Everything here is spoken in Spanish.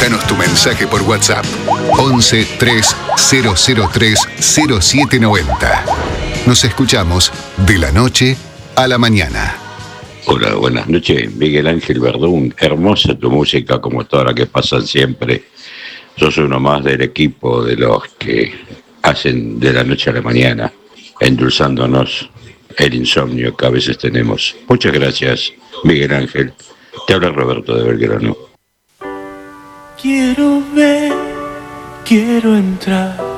Déjanos tu mensaje por WhatsApp 11 3003 0790. Nos escuchamos de la noche a la mañana. Hola, buenas noches, Miguel Ángel Verdún. Hermosa tu música, como toda la que pasan siempre. Sos uno más del equipo de los que hacen de la noche a la mañana, endulzándonos el insomnio que a veces tenemos. Muchas gracias, Miguel Ángel. Te habla Roberto de Belgrano. Quiero ver, quiero entrar